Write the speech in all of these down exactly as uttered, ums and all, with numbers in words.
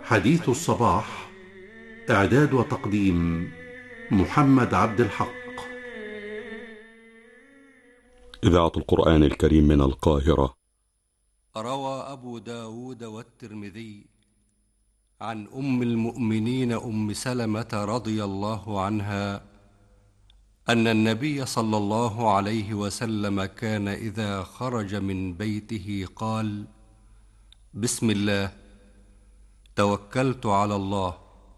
حديث الصباح. إعداد وتقديم محمد عبد الحق. إذاعة القرآن الكريم من القاهرة. روى أبو داود والترمذي عن أم المؤمنين أم سلمة رضي الله عنها أن النبي صلى الله عليه وسلم كان إذا خرج من بيته قال: بسم الله، توكلت على الله،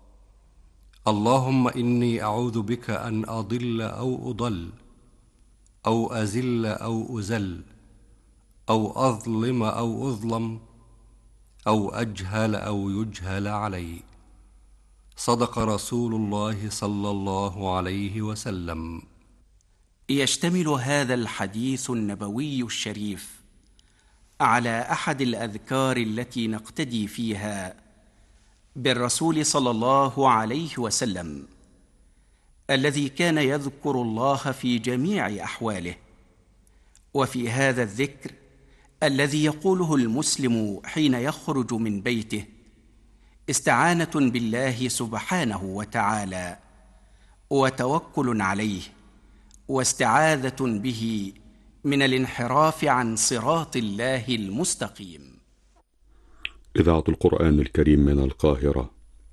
اللهم إني أعوذ بك أن أضل أو أضل أو أزل أو أزل أو أظلم أو أظلم أو أجهل أو يجهل علي. صدق رسول الله صلى الله عليه وسلم. يشتمل هذا الحديث النبوي الشريف على أحد الأذكار التي نقتدي فيها بالرسول صلى الله عليه وسلم، الذي كان يذكر الله في جميع أحواله. وفي هذا الذكر الذي يقوله المسلم حين يخرج من بيته استعانة بالله سبحانه وتعالى، وتوكل عليه، واستعاذة به من الانحراف عن صراط الله المستقيم. إذاعة القرآن الكريم من القاهرة.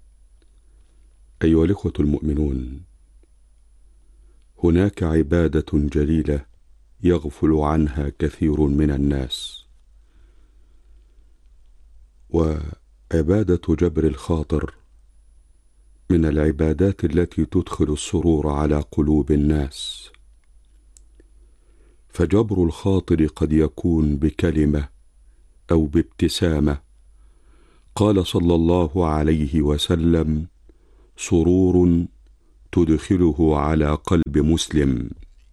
أيها الإخوة المؤمنون، هناك عبادة جليلة يغفل عنها كثير من الناس، وعبادة جبر الخاطر من العبادات التي تدخل السرور على قلوب الناس. فجبر الخاطر قد يكون بكلمة أو بابتسامة. قال صلى الله عليه وسلم: سرور تدخله على قلب مسلم.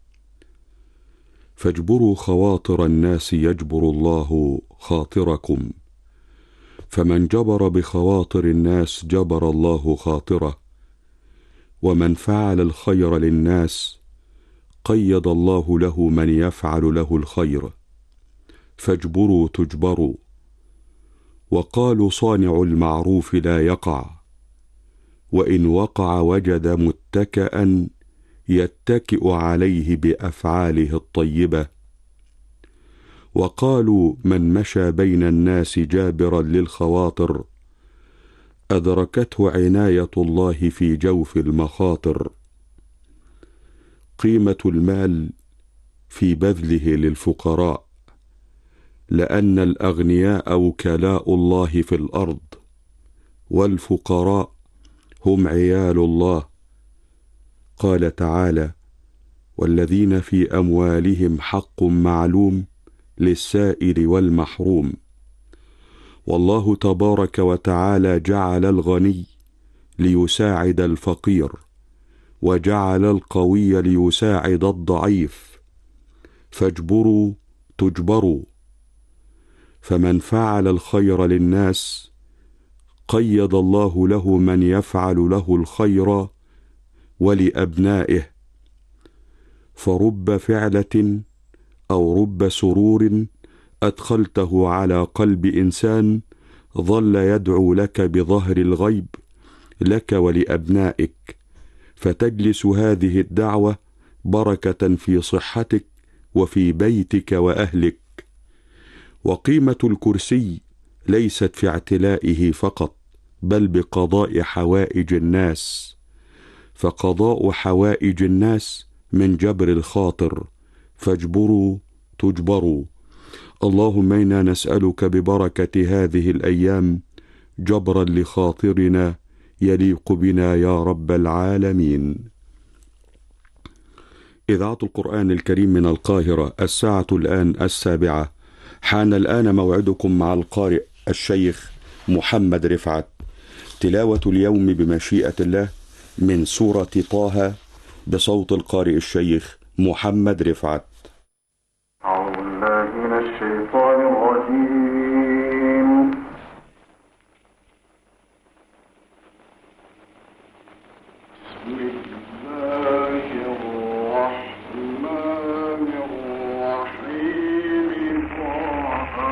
فاجبروا خواطر الناس يجبر الله خاطركم، فمن جبر بخواطر الناس جبر الله خاطره، ومن فعل الخير للناس قيد الله له من يفعل له الخير. فاجبروا تجبروا. وقالوا: صانع المعروف لا يقع، وإن وقع وجد متكئا يتكئ عليه بأفعاله الطيبة. وقالوا: من مشى بين الناس جابرا للخواطر أدركته عناية الله في جوف المخاطر. قيمة المال في بذله للفقراء، لأن الأغنياء وكلاء الله في الأرض، والفقراء هم عيال الله. قال تعالى: والذين في أموالهم حق معلوم للسائل والمحروم. والله تبارك وتعالى جعل الغني ليساعد الفقير، وجعل القوي ليساعد الضعيف. فاجبروا تجبروا. فمن فعل الخير للناس قيد الله له من يفعل له الخير ولأبنائه. فرب فعلة أو رب سرور أدخلته على قلب إنسان ظل يدعو لك بظهر الغيب لك ولأبنائك، فتجلس هذه الدعوة بركة في صحتك وفي بيتك وأهلك. وقيمة الكرسي ليست في اعتلائه فقط، بل بقضاء حوائج الناس. فقضاء حوائج الناس من جبر الخاطر. فاجبروا تجبروا. اللهم إنا نسألك ببركة هذه الأيام جبرا لخاطرنا يليق بنا يا رب العالمين. إذاعة القرآن الكريم من القاهرة. الساعة الآن السابعة. حان الآن موعدكم مع القارئ الشيخ محمد رفعت. تلاوة اليوم بمشيئة الله من سورة طه بصوت القارئ الشيخ محمد رفعت.